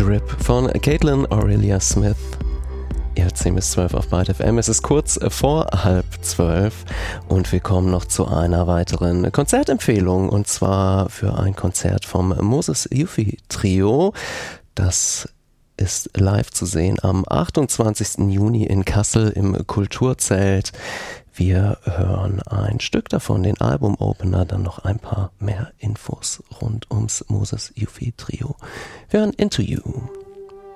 Drip von Caitlin Aurelia Smith. Ihr hört 10 bis 12 auf Byte FM. Es ist kurz vor 11:30 und wir kommen noch zu einer weiteren Konzertempfehlung, und zwar für ein Konzert vom Moses Yufi Trio. Das ist live zu sehen am 28. Juni in Kassel im Kulturzelt. Wir hören ein Stück davon, den Album-Opener, dann noch ein paar mehr Infos rund ums Moses Yufi Trio. Wir hören Into You.